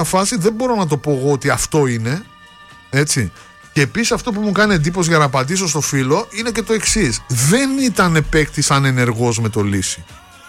φάση δεν μπορώ να το πω εγώ ότι αυτό είναι. Έτσι. Και επίσης αυτό που μου κάνει εντύπωση για να απαντήσω στο φίλο είναι και το εξής. Δεν ήταν παίκτης ανενεργός με το Λύση.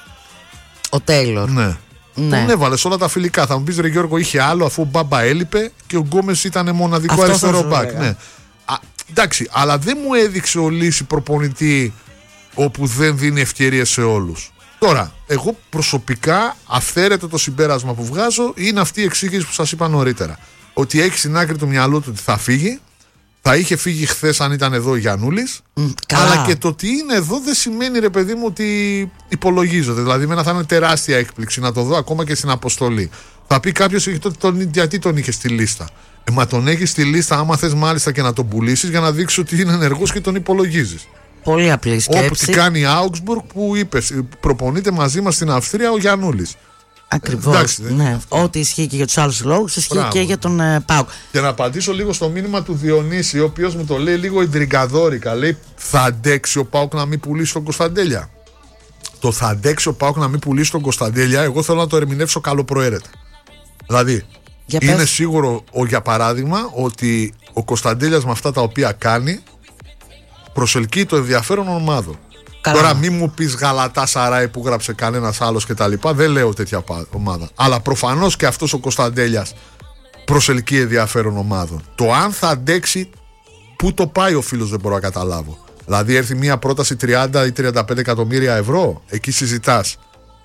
Ο Τέιλορ. Ναι. Τον έβαλε σε όλα τα φιλικά. Θα μου πεις ρε Γιώργο, είχε άλλο αφού ο Μπάμπα έλειπε και ο Γκόμες ήταν μοναδικό αυτό αριστερό μπακ. Ναι. Εντάξει, αλλά δεν μου έδειξε ο Λύση προπονητή όπου δεν δίνει ευκαιρίες σε όλους. Τώρα, εγώ προσωπικά αυθαίρετο το συμπέρασμα που βγάζω είναι αυτή η εξήγηση που σας είπα νωρίτερα. Ότι έχει στην άκρη του μυαλού του ότι θα φύγει. Θα είχε φύγει χθες αν ήταν εδώ ο Γιαννούλης. Αλλά και το ότι είναι εδώ δεν σημαίνει ρε παιδί μου ότι υπολογίζεται. Δηλαδή, εμένα θα είναι τεράστια έκπληξη να το δω ακόμα και στην αποστολή. Θα πει κάποιος γιατί τον είχε στη λίστα. Μα τον έχει στη λίστα, άμα θες μάλιστα και να τον πουλήσεις για να δείξεις ότι είναι ενεργός και τον υπολογίζεις. Πολύ απλή σκέψη. Όπως τι κάνει η Augsburg που είπες, προπονείται μαζί μας στην Αυστρία ο Γιαννούλης. Ακριβώς. Ναι. Ό,τι ισχύει και για τους άλλους λόγους, ισχύει και για τον ΠΑΟΚ. Και να απαντήσω λίγο στο μήνυμα του Διονύση, ο οποίος μου το λέει λίγο ιντριγκαδόρικα. Λέει, θα αντέξει ο ΠΑΟΚ να μην πουλήσει τον Κωνσταντέλια. Το θα αντέξει ο ΠΑΟΚ να μην πουλήσει τον Κωνσταντέλια, εγώ θέλω να το ερμηνεύσω καλοπροαίρετα. Δηλαδή, είναι σίγουρο, για παράδειγμα, ότι ο Κωνσταντέλιας με αυτά τα οποία κάνει προσελκύει το ενδιαφέρον ομάδων. Καλά. Τώρα μην μου πεις Γαλατά Σαράι που γράψε κανένας άλλος και τα λοιπά. Δεν λέω τέτοια ομάδα. Αλλά προφανώς και αυτός ο Κωνσταντέλιας προσελκύει ενδιαφέρον ομάδων. Το αν θα αντέξει, πού το πάει ο φίλος δεν μπορώ να καταλάβω. Δηλαδή έρθει μια πρόταση 30 ή 35 εκατομμύρια ευρώ. Εκεί συζητάς.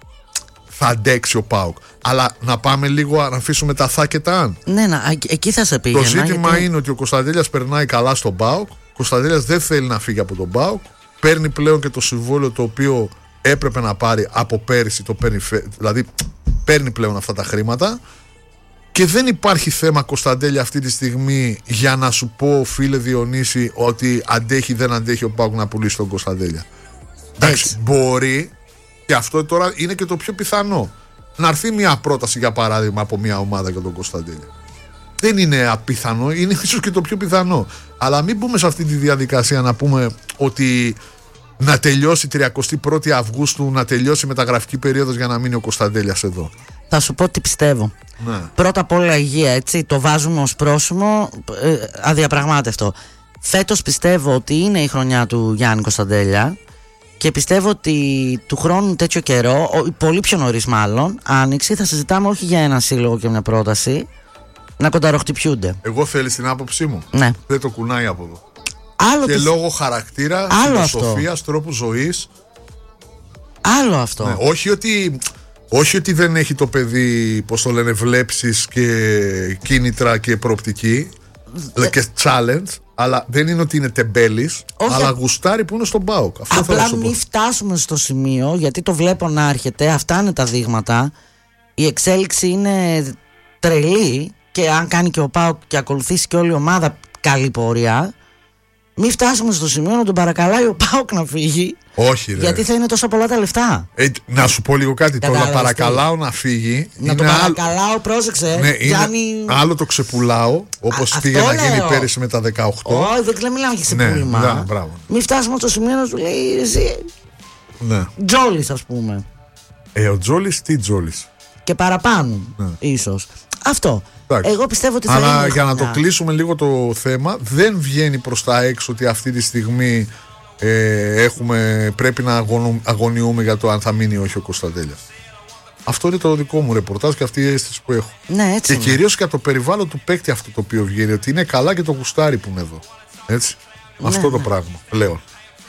Θα αντέξει ο ΠΑΟΚ. Αλλά να πάμε λίγο να αφήσουμε τα θα και τα αν. Ναι, εκεί θα σε πήγαινα. Το ζήτημα είναι ότι ο Κωνσταντέλιας περνάει καλά στον ΠΑΟΚ. Ο Κωνσταντέλιας δεν θέλει να φύγει από τον ΠΑΟΚ. Παίρνει πλέον και το συμβόλαιο το οποίο έπρεπε να πάρει από πέρυσι, δηλαδή παίρνει πλέον αυτά τα χρήματα και δεν υπάρχει θέμα Κωνσταντέλια αυτή τη στιγμή για να σου πω φίλε Διονύση ότι αντέχει δεν αντέχει ο ΠΑΟΚ να πουλήσει τον Κωνσταντέλια. Εντάξει, μπορεί και αυτό τώρα είναι και το πιο πιθανό να έρθει μια πρόταση για παράδειγμα από μια ομάδα για τον Κωνσταντέλια. Δεν είναι απίθανο, είναι ίσως και το πιο πιθανό. Αλλά μην μπούμε σε αυτή τη διαδικασία να πούμε ότι να τελειώσει 31η Αυγούστου, να τελειώσει η μεταγραφική περίοδος για να μείνει ο Κωνσταντέλιας εδώ. Θα σου πω τι πιστεύω. Ναι. Πρώτα απ' όλα υγεία, έτσι, το βάζουμε ως πρόσημο, αδιαπραγμάτευτο. Φέτος πιστεύω ότι είναι η χρονιά του Γιάννη Κωνσταντέλια και πιστεύω ότι του χρόνου τέτοιο καιρό, πολύ πιο νωρίς μάλλον, άνοιξη, θα συζητάμε όχι για ένα σύλλογο και μια πρόταση, να κονταροχτυπιούνται. Εγώ θέλει την άποψή μου. Ναι. Δεν το κουνάει από εδώ. Άλλο και λόγω χαρακτήρα, φιλοσοφίας, τρόπου ζωής. Άλλο αυτό. Ναι, όχι ότι δεν έχει το παιδί, πώς το λένε, βλέψεις και κίνητρα και προοπτική και challenge, αλλά δεν είναι ότι είναι τεμπέλης, αλλά γουστάρι που είναι στον ΠΑΟΚ. Απλά μην φτάσουμε στο σημείο, γιατί το βλέπω να έρχεται, αυτά είναι τα δείγματα. Η εξέλιξη είναι τρελή και αν κάνει και ο ΠΑΟΚ και ακολουθήσει και όλη η ομάδα καλή πορεία, μην φτάσουμε στο σημείο να τον παρακαλάει ο ΠΑΟΚ να φύγει. Όχι, ρε. Γιατί θα είναι τόσα πολλά τα λεφτά. Να σου πω λίγο κάτι. Το να παρακαλάω να φύγει. Να τον παρακαλάω, πρόσεξε. Ναι, άλλο το ξεπουλάω, όπως πήγε να γίνει πέρυσι με τα 18. Όχι, δεν μιλάμε για ξεπούλημα. Ναι, μην φτάσουμε στο σημείο να σου λέει εσύ. Ναι. Τζόλης, ας πούμε. Ο Τζόλης, τι Τζόλης. Και παραπάνω, ίσως. Αυτό. Εντάξει. Εγώ πιστεύω ότι θα αλλά είναι. Για να το κλείσουμε λίγο το θέμα, δεν βγαίνει προς τα έξω ότι αυτή τη στιγμή πρέπει να αγωνιούμε για το αν θα μείνει ή όχι ο Κωνσταντέλιας. Αυτό είναι το δικό μου ρεπορτάζ και αυτή η αίσθηση που έχω. Ναι, έτσι. Και κυρίως και από το περιβάλλον του παίκτη αυτό το οποίο βγαίνει, ότι είναι καλά και το γουστάρι που είναι εδώ. Έτσι. Ναι, αυτό το πράγμα πλέον.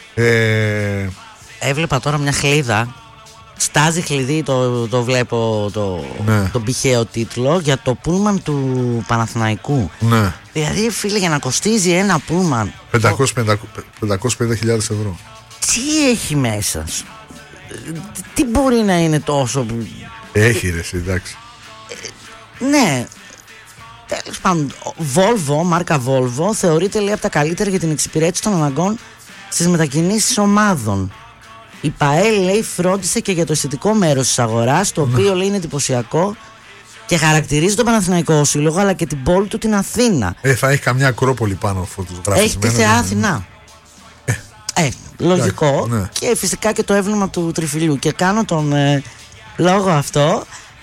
Έβλεπα τώρα μια χλίδα. Στάζει χλειδί, το βλέπω τον πηχαίο τίτλο για το πούλμαν του Παναθηναϊκού. Ναι. Δηλαδή, φίλε, για να κοστίζει ένα πούλμαν 550.000 ευρώ. Τι έχει μέσα σου? Τι μπορεί να είναι τόσο? Έχει ρε, εντάξει. Ναι. Τέλος πάντων, Volvo, μάρκα Volvo, θεωρείται, λέει, από τα καλύτερα για την εξυπηρέτηση των αναγκών στις μετακινήσεις ομάδων. Η ΠΑΕΛ, λέει, φρόντισε και για το αισθητικό μέρος της αγοράς, το οποίο, λέει, είναι εντυπωσιακό και χαρακτηρίζει τον Παναθηναϊκό Σύλλογο αλλά και την πόλη του, την Αθήνα. Θα έχει καμιά Ακρόπολη πάνω φωτογραφισμένο. Έχει τη Θεά Αθηνά. Λογικό. Ναι. Και φυσικά και το έμβλημα του Τριφυλιού. Και κάνω τον λόγο αυτό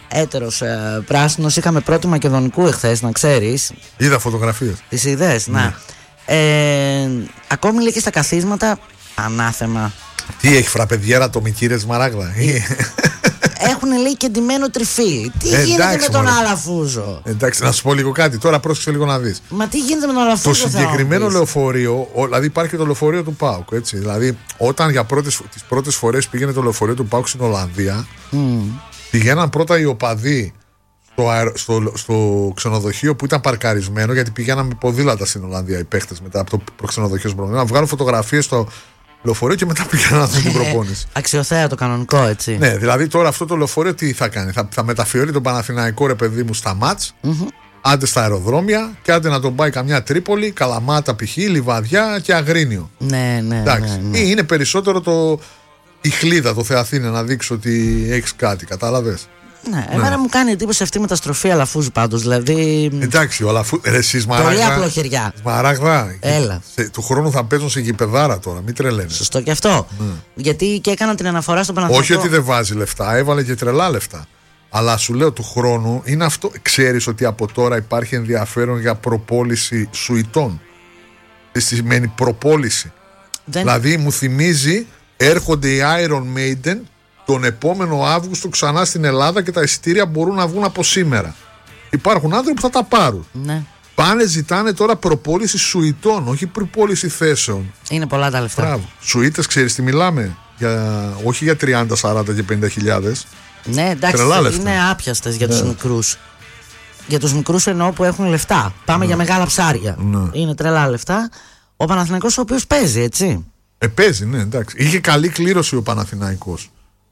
Έτερος πράσινος. Είχαμε πρώτη Μακεδονικού εχθές, να ξέρεις. Είδα φωτογραφίες. Τις είδες, ναι. Ακόμη λέει και στα καθίσματα, ανάθεμα. Τι έχει, φραπεδιέρα ατομική ρε Σμαράγδα? Έχουν λέει και ντυμένο τριφύλι. Τι γίνεται με τον Αλαφούζο? Εντάξει, να σου πω λίγο κάτι. Τώρα πρόσεξε λίγο να δεις. Μα τι γίνεται με τον Αλαφούζο? Το συγκεκριμένο λεωφορείο, δηλαδή υπάρχει και το λεωφορείο του ΠΑΟΚ. Έτσι. Δηλαδή, όταν τις πρώτες φορές πήγαινε το λεωφορείο του ΠΑΟΚ στην Ολλανδία, πηγαίναν πρώτα οι οπαδοί στο ξενοδοχείο που ήταν παρκαρισμένο, γιατί πηγαίναν με ποδήλατα στην Ολλανδία οι παίχτες μετά από το προξενοδοχείο στον να βγάλουν φωτογραφίες στο λεωφορείο και μετά πήγαιναν να δουν την προπόνηση. Αξιοθέατο κανονικό, έτσι. Ναι, δηλαδή τώρα αυτό το λεωφορείο τι θα κάνει? Θα μεταφιωρεί τον Παναθηναϊκό, ρε παιδί μου, στα μάτς, άντε στα αεροδρόμια και άντε να τον πάει καμιά Τρίπολη, Καλαμάτα π.χ., Λιβαδιά και Αγρίνιο. Ναι. Ή είναι περισσότερο η χλίδα, το Θεαθήνε, να δείξει ότι έχεις κάτι, κατάλαβες? Ναι, εμένα μου κάνει εντύπωση αυτή η μεταστροφή Αλαφούζου πάντως. Δηλαδή. Εντάξει, ο Αλαφούζου. Πολύ απλοχεριά. Σμαράγδα. Έλα. Του χρόνου θα παίζουν σε γηπεδάρα τώρα, μην τρελαίνε. Σωστό και αυτό. Γιατί και έκανα την αναφορά στον Παναθηναϊκό. Όχι ότι δεν βάζει λεφτά, έβαλε και τρελά λεφτά. Αλλά σου λέω του χρόνου είναι αυτό. Ξέρεις ότι από τώρα υπάρχει ενδιαφέρον για προπόληση σουητών? Τι σημαίνει προπόληση? Δηλαδή μου θυμίζει, έρχονται οι Iron Maiden τον επόμενο Αύγουστο ξανά στην Ελλάδα και τα εισιτήρια μπορούν να βγουν από σήμερα. Υπάρχουν άνθρωποι που θα τα πάρουν. Ναι. Πάνε, ζητάνε τώρα προπόληση σουητών, όχι προπόληση θέσεων. Είναι πολλά τα λεφτά. Μπράβο. Σουίτες, ξέρεις τι μιλάμε? Όχι για 30, 40 και 50 χιλιάδες. Ναι, εντάξει, είναι άπιαστες για τους μικρούς. Για τους μικρούς εννοώ που έχουν λεφτά. Πάμε για μεγάλα ψάρια. Είναι τρελά λεφτά. Ο Παναθηναϊκός ο οποίος παίζει, έτσι. Παίζει, ναι, εντάξει. Είχε καλή κλήρωση ο Παναθηναϊκός.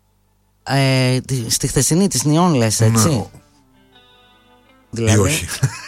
Στη χθεσινή της Νιών λες, έτσι. Ναι. Δηλαδή. Ή όχι.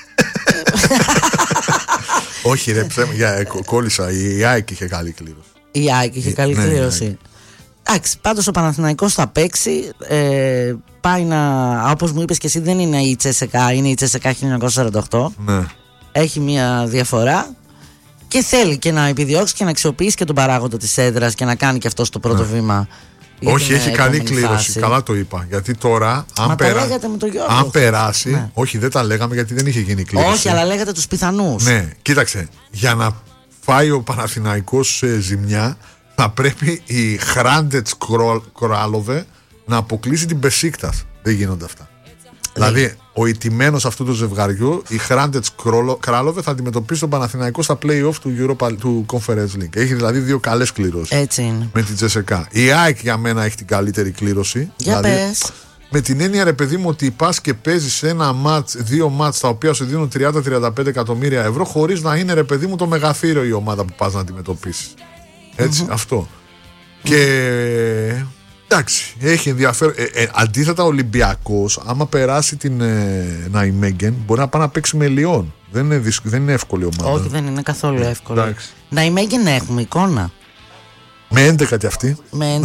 Όχι ρε, κόλλησα. Η ΑΕΚ είχε καλή κλήρωση. Η ΑΕΚ είχε καλή κλήρωση. Εντάξει, πάντως ο Παναθηναϊκός θα παίξει. Πάει να, όπως μου είπες και εσύ, δεν είναι η Τσέσεκα, είναι η Τσέσεκα 1948. Ναι. Έχει μια διαφορά και θέλει και να επιδιώξει και να αξιοποιήσει και τον παράγοντα της έδρας και να κάνει και αυτό το πρώτο βήμα. Όχι, έχει καλή κλήρωση. Φάση. Καλά το είπα. Γιατί τώρα, αν περάσει. Ναι. Όχι, δεν τα λέγαμε γιατί δεν είχε γίνει κλήρωση. Όχι, αλλά λέγατε τους πιθανούς. Ναι, κοίταξε. Για να φάει ο Παναθηναϊκός ζημιά, θα πρέπει η Χράντετς Κράλοβε να αποκλείσει την Μπεσίκτας. Δεν γίνονται αυτά. Δηλαδή, ο ηττημένος αυτού του ζευγαριού, η Χράντετς Κράλοβε, θα αντιμετωπίσει τον Παναθηναϊκό στα play-off του Conference League. Έχει δηλαδή δύο καλές κλήρώσεις. Έτσι είναι. Με την Τσεσεκά. Η ΑΕΚ για μένα έχει την καλύτερη κλήρωση. Για δηλαδή, πες. Με την έννοια, ρε παιδί μου, ότι πας και παίζεις δύο μάτς τα οποία σου δίνουν 30-35 εκατομμύρια ευρώ, χωρίς να είναι, ρε παιδί μου, το μεγαθύριο η ομάδα που πας να αντιμετωπίσεις. Έτσι, αυτό. Και. Εντάξει, έχει ενδιαφέρον. Αντίθετα, ο Ολυμπιακός, άμα περάσει την Ναϊμέγγεν, μπορεί να πάει να παίξει με Λιόν. Δεν είναι εύκολη ομάδα. Όχι, δεν είναι καθόλου εύκολο. Ναϊμέγγεν έχουμε εικόνα. Με 11 κι αυτή. Με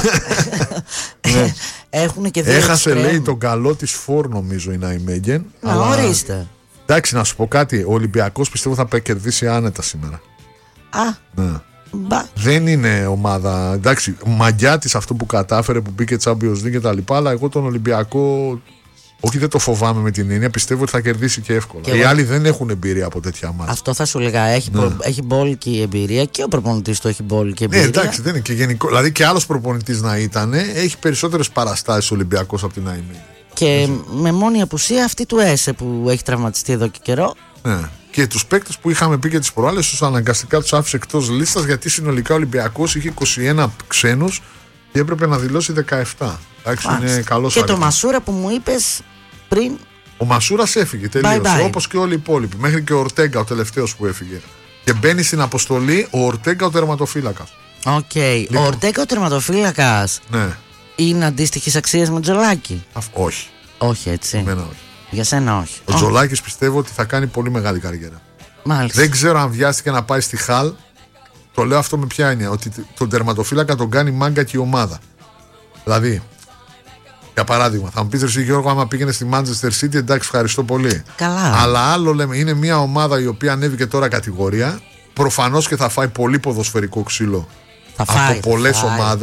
11. Έχουν και δύο. Έχασε, λέει, τον καλό της φόρ, νομίζω, η Ναϊμέγγεν. Ορίστε. Εντάξει, να σου πω κάτι. Ο Ολυμπιακός πιστεύω θα κερδίσει άνετα σήμερα. Ναι. Δεν είναι ομάδα. Εντάξει, μαγιά της αυτό που κατάφερε, που μπήκε Champions League και τα λοιπά, αλλά εγώ τον Ολυμπιακό, όχι, δεν το φοβάμαι με την έννοια, πιστεύω ότι θα κερδίσει και εύκολα. Οι άλλοι δεν έχουν εμπειρία από τέτοια μάτια. Αυτό θα σου λέγα. Έχει μπόλικη εμπειρία και ο προπονητής του έχει μπόλικη εμπειρία. Ναι, εντάξει, δεν είναι και γενικό. Δηλαδή και άλλος προπονητής να ήταν, έχει περισσότερες παραστάσεις ο Ολυμπιακός από την ΑΕΜΕ. Και με μόνη απουσία αυτή του ΕΣΕ που έχει τραυματιστεί εδώ και καιρό. Ναι. Και τους παίκτες που είχαμε πει και τις προάλλες, τους αναγκαστικά τους άφησε εκτός λίστας, γιατί συνολικά ο Ολυμπιακός είχε 21 ξένους και έπρεπε να δηλώσει 17. Εντάξει, είναι καλός αριθμός. Και το Μασούρα που μου είπες πριν. Ο Μασούρας έφυγε τελείως, όπως και όλοι οι υπόλοιποι. Μέχρι και ο Ορτέγκα, ο τελευταίος που έφυγε. Και μπαίνει στην αποστολή ο Ορτέγκα, ο τερματοφύλακας. Ο Ορτέγκα, ο τερματοφύλακας. Ναι. Είναι αντίστοιχης αξίας με Τζολάκη? Όχι. Όχι, έτσι. Εμένα όχι. Για σένα όχι. Ο Τζολάκης πιστεύω ότι θα κάνει πολύ μεγάλη καριέρα. Μάλιστα. Δεν ξέρω αν βιάστηκε να πάει στη Χαλ. Το λέω αυτό με ποια έννοια? Ότι τον τερματοφύλακα τον κάνει μάγκα και η ομάδα. Δηλαδή, για παράδειγμα, θα μου πεις εσύ Γιώργο, άμα πήγαινε στη Manchester City, εντάξει, ευχαριστώ πολύ. Καλά. Αλλά άλλο λέμε, είναι μια ομάδα η οποία ανέβηκε τώρα κατηγορία. Προφανώς και θα φάει πολύ ποδοσφαιρικό ξύλο από πολλές ομάδες.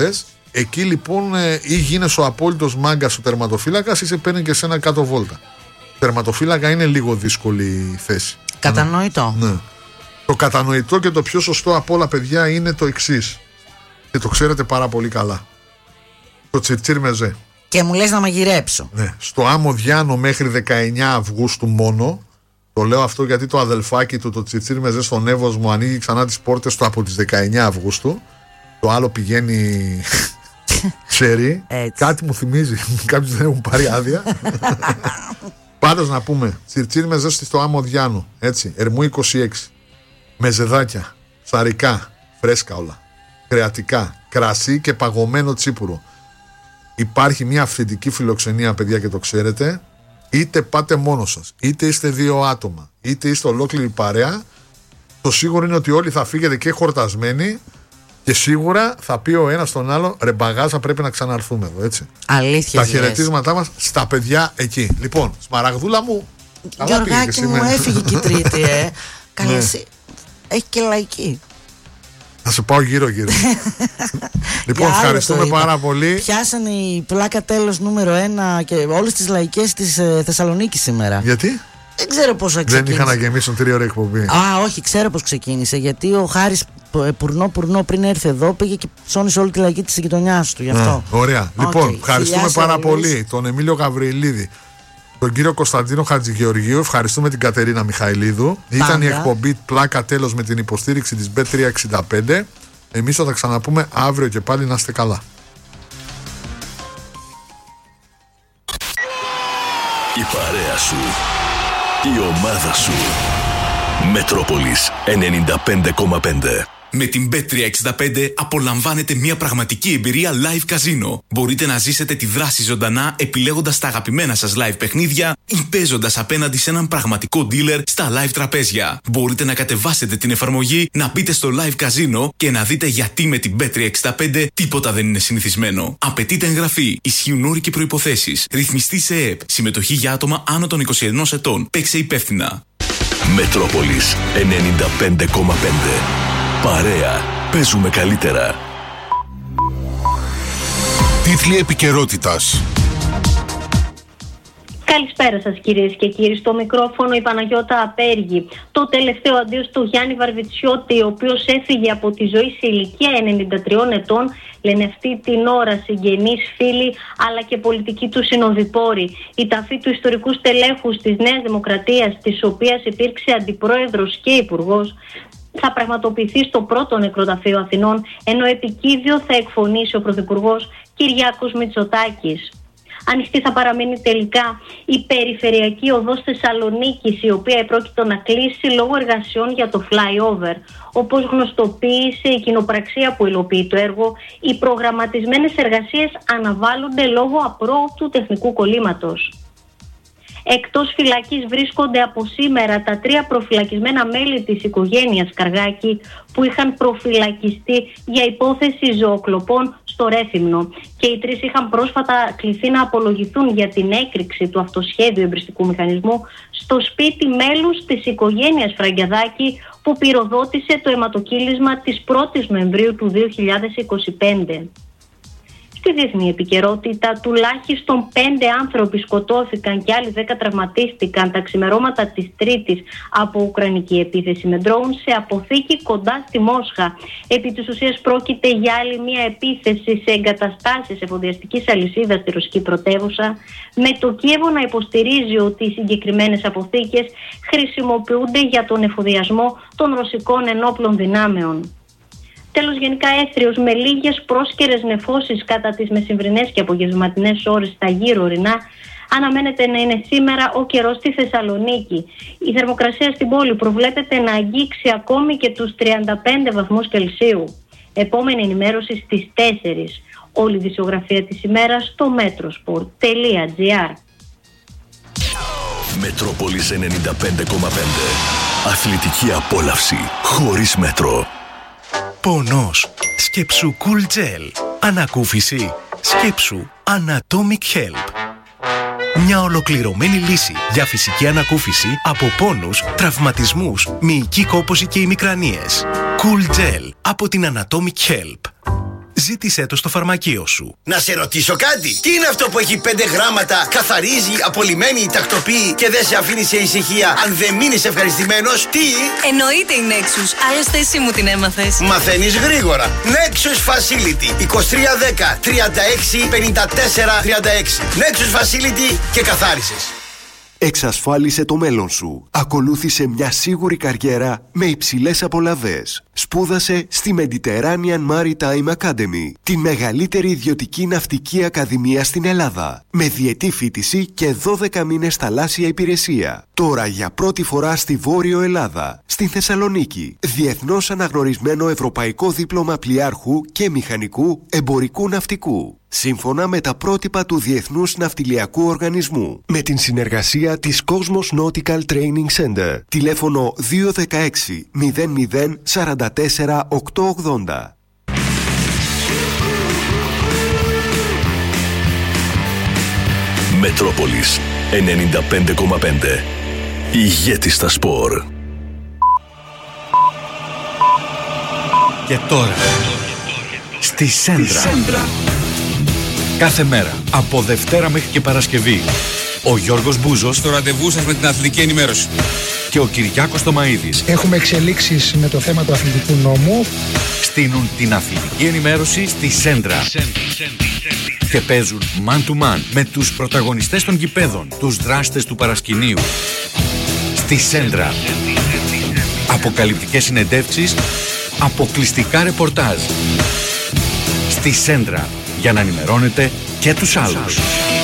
Εκεί λοιπόν ή γίνεσαι ο απόλυτος μάγκας ο τερματοφύλακας ή σε παίρνει και σε ένα κάτω βόλτα. Τερματοφύλακα είναι λίγο δύσκολη η θέση. Κατανοητό. Ναι. Το κατανοητό και το πιο σωστό από όλα, παιδιά, είναι το εξής. Και το ξέρετε πάρα πολύ καλά. Το Τσιρτσίρ Μεζέ. Και μου λες να μαγειρέψω. Ναι. Στο Άμμο Διάνο μέχρι 19 Αυγούστου μόνο. Το λέω αυτό γιατί το αδελφάκι του, το Τσιρτσίρ Μεζέ στον Εύος μου, ανοίγει ξανά τις πόρτες του από τις 19 Αυγούστου. Το άλλο πηγαίνει. Ξέρει. Κάτι μου θυμίζει. Κάποιοι δεν έχουν πάρει άδεια. Πάντως να πούμε, Τσιρτσίρ Μεζέ στο Άμμο Διάνο. Έτσι. Ερμού 26. Μεζεδάκια. Ψαρικά. Φρέσκα όλα. Κρεατικά. Κρασί και παγωμένο τσίπουρο. Υπάρχει μια αυθεντική φιλοξενία, παιδιά, και το ξέρετε. Είτε πάτε μόνος σας, είτε είστε 2 άτομα, είτε είστε ολόκληρη παρέα. Το σίγουρο είναι ότι όλοι θα φύγετε και χορτασμένοι. Και σίγουρα θα πει ο ένας στον άλλο, ρε μπαγάζα, πρέπει να ξαναρθούμε εδώ, έτσι. Αλήθεια. Τα χαιρετίσματά μας στα παιδιά εκεί. Λοιπόν, Σμαραγδούλα μου. Γιωργάκη μου, έφυγε και η Τρίτη, Καλή, έχει και λαϊκή. Θα σε πάω γύρω-γύρω. Λοιπόν, ευχαριστούμε πάρα πολύ. Πιάσανε η πλάκα τέλος νούμερο 1 και όλες τις λαϊκές της Θεσσαλονίκης σήμερα. Γιατί? Δεν ξέρω πώς ξεκίνησε. Δεν είχαν να γεμίσουν 3 ώρες εκπομπή. Όχι, ξέρω πώς ξεκίνησε. Γιατί ο Χάρης πουρνό πριν έρθει εδώ πήγε και ψώνισε όλη τη λαϊκή της γειτονιάς του. Γι' αυτό. Ωραία. Λοιπόν, ευχαριστούμε πάρα πολύ τον Εμίλιο Γαβριλίδη, τον κύριο Κωνσταντίνο Χατζηγεωργίου, ευχαριστούμε την Κατερίνα Μιχαηλίδου. Ήταν η εκπομπή Πλάκα Τέλος με την υποστήριξη της Bet365. Εμείς θα τα ξαναπούμε αύριο και πάλι, να είστε καλά. Η παρέα σου, η ομάδα σου. Μετρόπολης 95,5. Με την Bet365 απολαμβάνετε μια πραγματική εμπειρία live καζίνο. Μπορείτε να ζήσετε τη δράση ζωντανά επιλέγοντας τα αγαπημένα σας live παιχνίδια ή παίζοντας απέναντι σε έναν πραγματικό dealer στα live τραπέζια. Μπορείτε να κατεβάσετε την εφαρμογή, να μπείτε στο live καζίνο και να δείτε γιατί με την Bet365 τίποτα δεν είναι συνηθισμένο. Απαιτείται εγγραφή, ισχύουν όροι και προϋποθέσεις. Ρυθμιστή σε ΕΕΠ. Συμμετοχή για άτομα άνω των 21 ετών. Παίξε υπεύθυνα. Μετρόπολης 95,5. Παρέα. Παίζουμε καλύτερα. Τίτλοι επικαιρότητας. Καλησπέρα σας κυρίες και κύριοι. Στο μικρόφωνο η Παναγιώτα Απέργη. Το τελευταίο αντίο στο Γιάννη Βαρβιτσιώτη, ο οποίος έφυγε από τη ζωή σε ηλικία 93 ετών, λένε αυτή την ώρα συγγενείς, φίλοι αλλά και πολιτικοί του συνοδοιπόροι. Η ταφή του ιστορικού στελέχους της Νέας Δημοκρατίας, της οποίας υπήρξε αντιπρόεδρος και υπουργός, θα πραγματοποιηθεί στο πρώτο νεκροταφείο Αθηνών, ενώ επικίδιο θα εκφωνήσει ο Πρωθυπουργός Κυριάκος Μητσοτάκης. Ανοιχτή θα παραμείνει τελικά η περιφερειακή οδός Θεσσαλονίκης, η οποία επρόκειτο να κλείσει λόγω εργασιών για το flyover. Όπως γνωστοποίησε η κοινοπραξία που υλοποιεί το έργο, οι προγραμματισμένες εργασίες αναβάλλονται λόγω απρόοπτου τεχνικού κολλήματος. Εκτός φυλακής βρίσκονται από σήμερα τα 3 προφυλακισμένα μέλη της οικογένειας Καργάκη που είχαν προφυλακιστεί για υπόθεση ζωοκλοπών στο Ρέθυμνο. Και οι 3 είχαν πρόσφατα κληθεί να απολογηθούν για την έκρηξη του αυτοσχέδιου εμπριστικού μηχανισμού στο σπίτι μέλους της οικογένειας Φραγκιαδάκη που πυροδότησε το αιματοκύλισμα της 1ης Νοεμβρίου του 2025. Στη διεθνή επικαιρότητα, τουλάχιστον 5 άνθρωποι σκοτώθηκαν και άλλοι 10 τραυματίστηκαν τα ξημερώματα της Τρίτης από ουκρανική επίθεση με ντρόουν σε αποθήκη κοντά στη Μόσχα. Επί της ουσίας πρόκειται για άλλη μια επίθεση σε εγκαταστάσεις εφοδιαστικής αλυσίδας στη ρωσική πρωτεύουσα, με το Κίεβο να υποστηρίζει ότι οι συγκεκριμένες αποθήκες χρησιμοποιούνται για τον εφοδιασμό των ρωσικών ενόπλων δυνάμεων. Τέλος, γενικά έθριος με λίγες πρόσκαιρες νεφώσεις κατά τις μεσημβρινές και απογευματινές ώρες στα γύρω ορεινά, αναμένεται να είναι σήμερα ο καιρός στη Θεσσαλονίκη. Η θερμοκρασία στην πόλη προβλέπεται να αγγίξει ακόμη και τους 35 βαθμούς Κελσίου. Επόμενη ενημέρωση στις 4. Όλη η δισογραφία της ημέρας στο metrosport.gr. Μετρόπολης 95,5. Αθλητική απόλαυση χωρίς μέτρο. Πονός. Σκέψου Cool Gel. Ανακούφιση. Σκέψου Anatomic Help. Μια ολοκληρωμένη λύση για φυσική ανακούφιση από πόνους, τραυματισμούς, μυϊκή κόπωση και ημικρανίες. Cool Gel από την Anatomic Help. ζήτησέ το στο φαρμακείο σου. Να σε ρωτήσω κάτι. Τι είναι αυτό που έχει 5 γράμματα, καθαρίζει, απολυμμένει, τακτοποιεί και δεν σε αφήνει σε ησυχία αν δεν μείνεις ευχαριστημένος? Τι? Εννοείται η Nexus. Άλλωστε εσύ μου την έμαθες. Μαθαίνεις γρήγορα. Nexus Facility 2310 36 54 36. Nexus Facility και καθάρισες. Εξασφάλισε το μέλλον σου. Ακολούθησε μια σίγουρη καριέρα με υψηλές απολαβές. Σπούδασε στη Mediterranean Maritime Academy, τη μεγαλύτερη ιδιωτική ναυτική ακαδημία στην Ελλάδα, με διετή φοιτηση και 12 μήνες θαλάσσια υπηρεσία. Τώρα για πρώτη φορά στη Βόρειο Ελλάδα, στην Θεσσαλονίκη, διεθνώς αναγνωρισμένο ευρωπαϊκό δίπλωμα πλοιάρχου και μηχανικού εμπορικού ναυτικού, σύμφωνα με τα πρότυπα του Διεθνούς Ναυτιλιακού Οργανισμού, με την συνεργασία της Cosmos Nautical Training Center. Τηλέφωνο 216 00 44 880. Μετρόπολης 95,5. Ηγέτη στα σπορ. Και τώρα στη Σέντρα. Κάθε μέρα από Δευτέρα μέχρι και Παρασκευή ο Γιώργος Μπούζος στο ραντεβού σας με την αθλητική ενημέρωση και ο Κυριάκος Τομαΐδης έχουμε εξελίξεις με το θέμα του αθλητικού νόμου, στείνουν την αθλητική ενημέρωση στη Σέντρα και παίζουν man to man με τους πρωταγωνιστές των γηπέδων, τους δράστες του παρασκηνίου. Στη Σέντρα αποκαλυπτικές συνεντεύξεις, αποκλειστικά ρεπορτάζ. Στη Σέντρα, για να ενημερώνετε και τους άλλους.